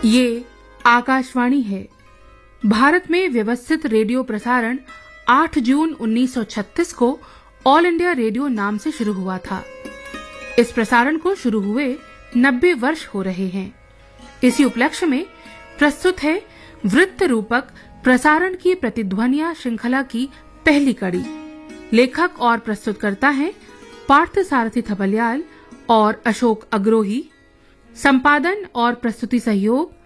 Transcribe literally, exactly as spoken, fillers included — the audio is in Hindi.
ये आकाशवाणी है। भारत में व्यवस्थित रेडियो प्रसारण आठ जून उन्नीस सौ छत्तीस को ऑल इंडिया रेडियो नाम से शुरू हुआ था। इस प्रसारण को शुरू हुए नब्बे वर्ष हो रहे हैं। इसी उपलक्ष्य में प्रस्तुत है वृत्त रूपक प्रसारण की प्रतिध्वनिया श्रृंखला की पहली कड़ी। लेखक और प्रस्तुतकर्ता हैं पार्थ सारथी थपलियाल और अशोक अग्रोही। संपादन और प्रस्तुति सहयोग